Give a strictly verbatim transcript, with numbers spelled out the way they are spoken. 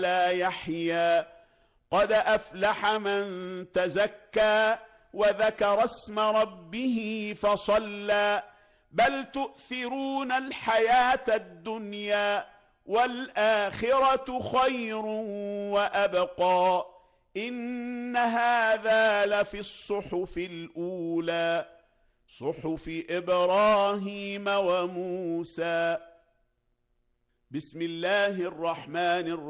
لا يحيى قد أفلح من تزكى وذكر اسم ربه فصلى بل تؤثرون الحياة الدنيا والآخرة خير وأبقى إن هذا لفي الصحف الأولى صحف إبراهيم وموسى. بسم الله الرحمن الرحيم